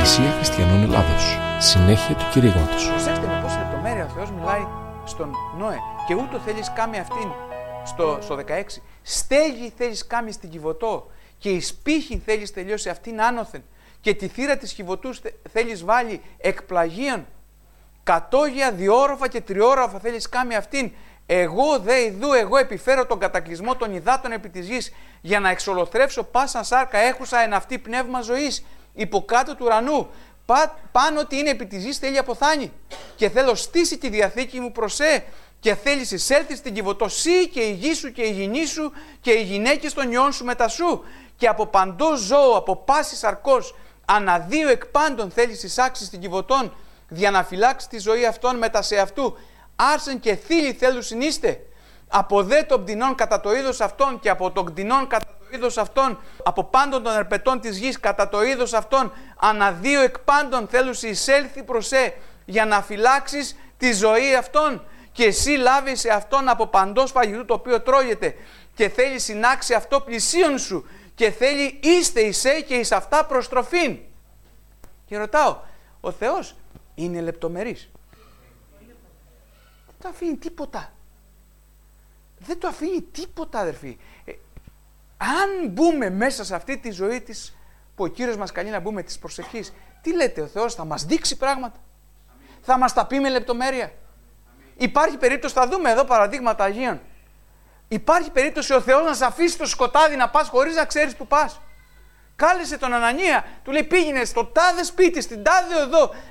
Εκκλησία Χριστιανών Ελλάδος. Συνέχεια του κηρύγματος. Προσέξτε με πόση λεπτομέρεια ο Θεός μιλάει στον Νόε. Και ούτω θέλεις κάμει αυτήν στο 16. Στέγη θέλεις κάμει στην Κιβωτό. Και εις πύχη θέλεις τελειώσει αυτήν άνωθεν. Και τη θύρα της Κιβωτού θέλεις βάλει εκ πλαγίων. Κατόγια, διόροφα και τριόροφα θέλεις κάμει αυτήν. Εγώ δε ιδού, εγώ επιφέρω τον κατακλυσμό των υδάτων επί της γης, για να εξολοθρεύσω πάσαν σάρκα έχουσα εν αυτή πνεύμα ζωής, υποκάτω του ουρανού. Πάνω ότι είναι επί της γης θέλει αποθάνει. Και θέλω στήσει τη διαθήκη μου προς και θέλεις εισέλθεις στην Κιβωτό σύ και η γη σου και η γυνή σου και οι γυναίκες των ιών σου μετά σου. Και από παντός ζώο, από πάση σαρκός, αναδύο εκ πάντων θέλεις εισάξεις στην Κιβωτόν, για να φυλάξει τη ζωή αυτών μετά σε αυτού. Άρσεν και θύλοι θέλουν συνείστε. Από δε των κτηνών κατά το είδος αυτών και από των κτηνών κατά το είδος αυτών, από πάντων των ερπετών της γης κατά το είδος αυτών, αναδύο εκ πάντων θέλουν εισέλθει προς για να φυλάξεις τη ζωή αυτών. Και εσύ λάβεις σε αυτόν από παντός φαγητού το οποίο τρώγεται και θέλει συνάξει αυτό πλησίον σου και θέλει είστε εισέ και εις αυτά προστροφήν. Και ρωτάω, ο Θεός είναι λεπτομερής? Δεν το αφήνει τίποτα. Δεν το αφήνει τίποτα, αδερφοί. Αν μπούμε μέσα σε αυτή τη ζωή της, που ο Κύριος μας καλεί να μπούμε, της προσευχής, τι λέτε, ο Θεός θα μας δείξει πράγματα? Θα μας τα πει με λεπτομέρεια? Υπάρχει περίπτωση, θα δούμε εδώ παραδείγματα Αγίων. Υπάρχει περίπτωση ο Θεός να σε αφήσει στο σκοτάδι να πας χωρίς να ξέρεις που πας? Κάλεσε τον Ανανία, του λέει πήγαινε στο τάδε σπίτι, στην τάδε οδό,